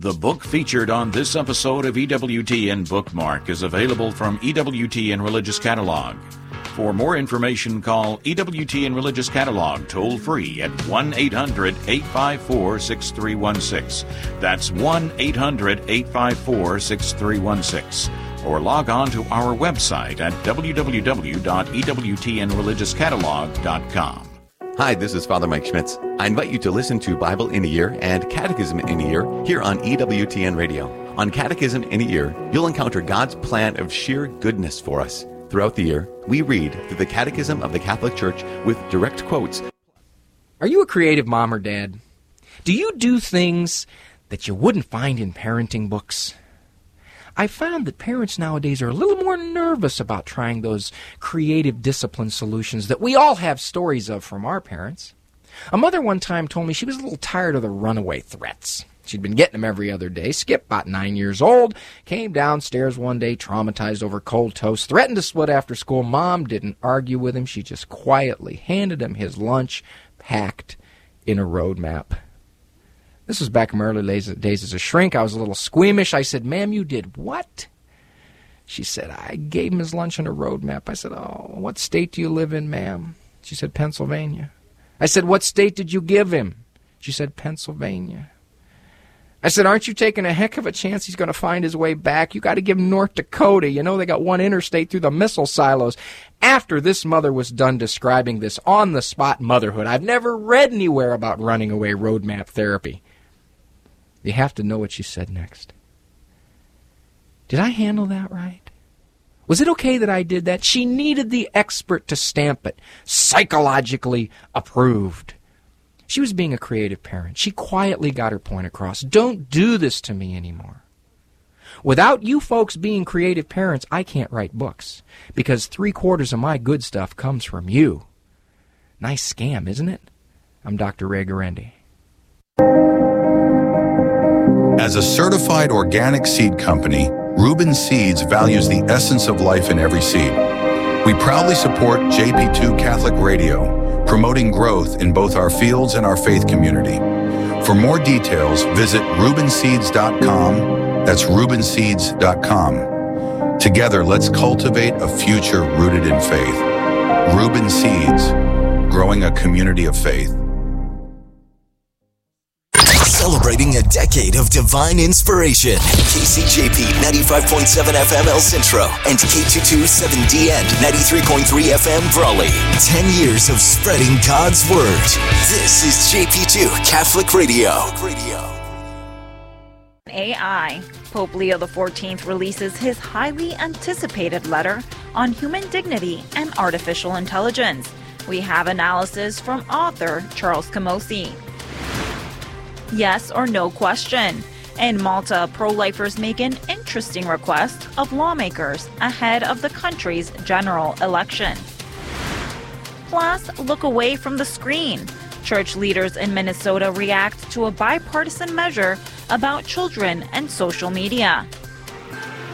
The book featured on this episode of EWTN Bookmark is available from EWTN Religious Catalog. For more information, call EWTN Religious Catalog toll-free at 1-800-854-6316. That's 1-800-854-6316. Or log on to our website at www.ewtnreligiouscatalog.com. Hi, this is Father Mike Schmitz. I invite you to listen to Bible in a Year and Catechism in a Year here on EWTN Radio. On Catechism in a Year, you'll encounter God's plan of sheer goodness for us. Throughout the year, we read through the Catechism of the Catholic Church with direct quotes. Are you a creative mom or dad? Do you do things that you wouldn't find in parenting books? I found that parents nowadays are a little more nervous about trying those creative discipline solutions that we all have stories of from our parents. A mother one time told me she was a little tired of the runaway threats. She'd been getting them every other day. Skip, about 9 years old, came downstairs one day traumatized over cold toast, threatened to split after school. Mom didn't argue with him. She just quietly handed him his lunch packed in a road map. This was back in my early days as a shrink. I was a little squeamish. I said, "Ma'am, you did what?" She said, "I gave him his lunch on a road map." I said, "Oh, what state do you live in, ma'am?" She said, "Pennsylvania." I said, "What state did you give him?" She said, "Pennsylvania." I said, "Aren't you taking a heck of a chance he's going to find his way back? You got to give him North Dakota. You know, they got one interstate through the missile silos." After this mother was done describing this on-the-spot motherhood, I've never read anywhere about running away roadmap therapy. You have to know what she said next. Did I handle that right? Was it okay that I did that? She needed the expert to stamp it. Psychologically approved. She was being a creative parent. She quietly got her point across. Don't do this to me anymore. Without you folks being creative parents, I can't write books, because 3/4 of my good stuff comes from you. Nice scam, isn't it? I'm Dr. Ray Guarendi. As a certified organic seed company, Reuben Seeds values the essence of life in every seed. We proudly support JP2 Catholic Radio, promoting growth in both our fields and our faith community. For more details, visit ReubenSeeds.com. That's ReubenSeeds.com. Together, let's cultivate a future rooted in faith. Reuben Seeds, growing a community of faith. Celebrating a decade of divine inspiration. KCJP 95.7 FM El Centro and K227DN 93.3 FM Brawley. 10 years of spreading God's Word. This is JP2 Catholic Radio. AI. Pope Leo XIV releases his highly anticipated letter on human dignity and artificial intelligence. We have analysis from author Charles Camossi. Yes or no question. In Malta, pro-lifers make an interesting request of lawmakers ahead of the country's general election. Plus, look away from the screen. Church leaders in Minnesota react to a bipartisan measure about children and social media.